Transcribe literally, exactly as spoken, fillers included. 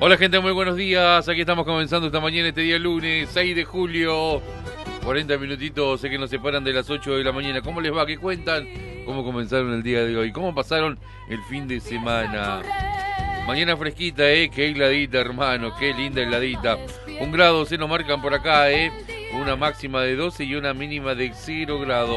Hola gente, muy buenos días. Aquí estamos comenzando esta mañana, este día lunes, seis de julio. cuarenta minutitos, sé que nos separan de las ocho de la mañana. ¿Cómo les va? ¿Qué cuentan? ¿Cómo comenzaron el día de hoy? ¿Cómo pasaron el fin de semana? Mañana fresquita, ¿eh? Qué heladita, hermano, qué linda heladita. Un grado se nos marcan por acá, ¿eh? Una máxima de doce y una mínima de cero grados.